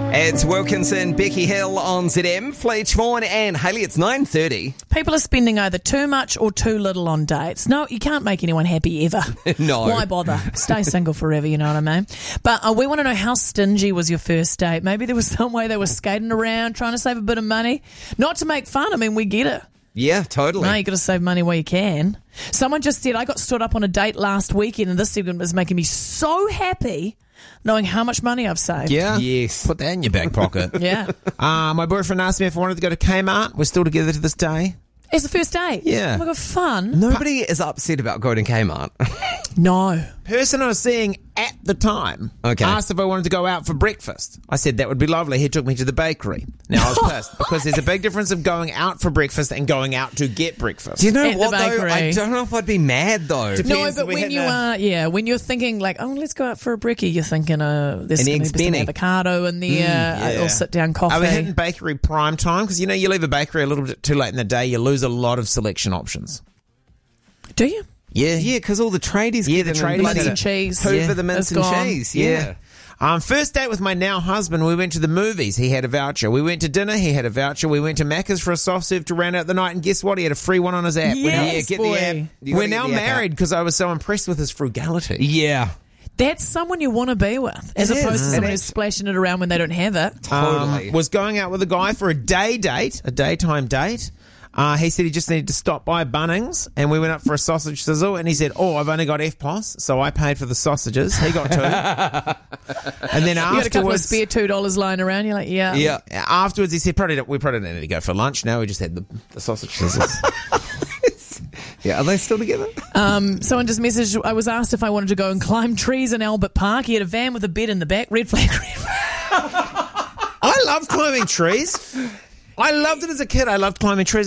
It's Wilkinson, Becky Hill on ZM, Fletch Vaughan and Hayley. It's 9:30. People are spending either too much or too little on dates. No, you can't make anyone happy ever. No. Why bother? Stay single forever, you know what I mean? But we want to know, how stingy was your first date? Maybe there was some way they were skating around trying to save a bit of money. Not to make fun. I mean, we get it. Yeah, totally. No, you got to save money where you can. Someone just said, I got stood up on a date last weekend and this segment is making me so happy knowing how much money I've saved. Yeah? Yes. Put that in your back pocket. Yeah. My boyfriend asked me if I wanted to go to Kmart. We're still together to this day. It's the first date. Yeah. Oh my God, fun. Nobody is upset about going to Kmart. No. Person I was seeing at the time Okay. asked if I wanted to go out for breakfast. I said that would be lovely. He took me to the bakery. Now I was pissed because there's a big difference of going out for breakfast and going out to get breakfast. Do you know At the what, though? bakery. I don't know if I'd be mad, though. Depends. No, but We when had you are, when you're thinking like, oh, let's go out for a brekkie, you're thinking, there's An going eggs to be some Benny. avocado in there, or sit down coffee. Are we hitting bakery prime time? Because, you know, you leave a bakery a little bit too late in the day, you lose a lot of selection options. Do you? Yeah. Yeah, because all the tradies Yeah, get the in and tradies bloody Mince and cheese. Hoover the mince It's and gone. cheese. Yeah. First date with my now husband, we went to the movies. He had a voucher. We went to dinner. He had a voucher. We went to Macca's for a soft serve to round out the night. And guess what? He had a free one on his app. Yes, Get boy. the app. You gotta We're get now the app out. married because I was so impressed with his frugality. Yeah. That's someone you want to be with, as It is. opposed to It someone is. who's splashing it around when they don't have it. Totally. Was going out with a guy for a daytime date. He said he just needed to stop by Bunnings, and we went up for a sausage sizzle, and he said, I've only got FPOS, so I paid for the sausages. He got two. And then You got a couple of afterwards, spare $2 lying around. You're like, yeah. Yeah. afterwards he said, we probably don't need to go for lunch now. We just had the sausage sizzles. Yeah, are they still together? Someone just messaged, I was asked if I wanted to go and climb trees in Albert Park. He had a van with a bed in the back. Red flag, red flag. I love climbing trees. I loved it as a kid. I loved climbing trees.